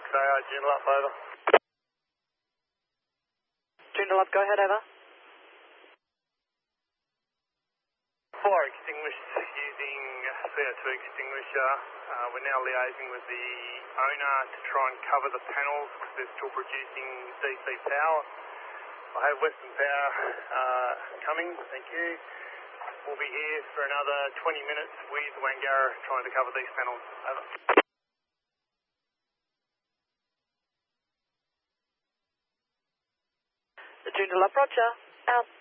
AO, Joondalup, over. Joondalup, go ahead, over. Fire extinguished using CO2 extinguisher. We're now liaising with the owner to try and cover the panels because they're still producing DC power. I have Western Power coming, thank you. We'll be here for another 20 minutes with Wangara trying to cover these panels. Over. Joondalup, roger. Out.